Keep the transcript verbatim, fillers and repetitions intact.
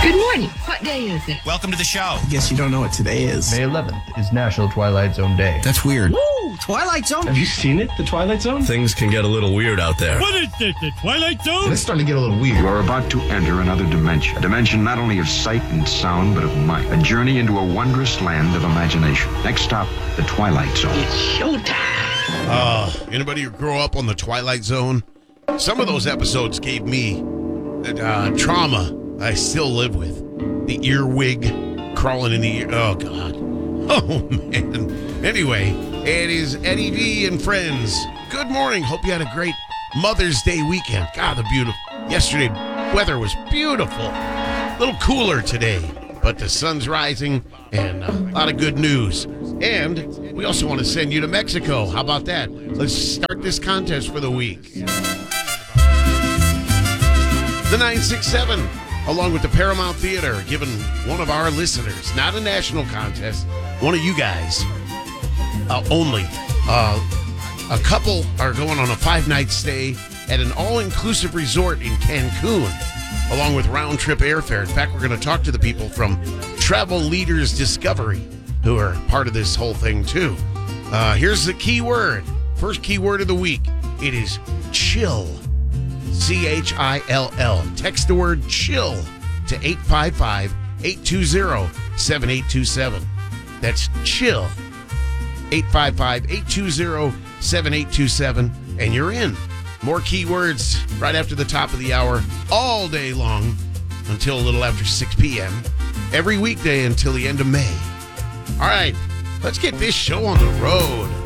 Good morning. What day is it? Welcome to the show. Guess you don't know what today is. May eleventh is National Twilight Zone Day. That's weird. Woo! Twilight Zone? Have you seen it, the Twilight Zone? Things can get a little weird out there. What is it, the Twilight Zone? It's starting to get a little weird. You are about to enter another dimension. A dimension not only of sight and sound, but of mind. A journey into a wondrous land of imagination. Next stop, the Twilight Zone. It's showtime. Uh, anybody who grew up on the Twilight Zone? Some of those episodes gave me uh, trauma I still live with. The earwig crawling in the ear. Oh, God. Oh, man. Anyway, it is Eddie V and friends. Good morning. Hope you had a great Mother's Day weekend. God, the beautiful. Yesterday, weather was beautiful. A little cooler today, but the sun's rising and a lot of good news. And we also want to send you to Mexico. How about that? Let's start this contest for the week. The nine six seven, along with the Paramount Theater, giving one of our listeners, not a national contest, one of you guys uh, only. Uh, a couple are going on a five-night stay at an all-inclusive resort in Cancun, along with round-trip airfare. In fact, we're going to talk to the people from Travel Leaders Discovery, who are part of this whole thing, too. Uh, here's the key word. First key word of the week. It is chill. C H I L L. Text the word chill to eight five five, eight two zero, seven eight two seven. That's chill. eight five five, eight two zero, seven eight two seven. And you're in. More keywords right after the top of the hour all day long until a little after six p.m. Every weekday until the end of May. All right, let's get this show on the road.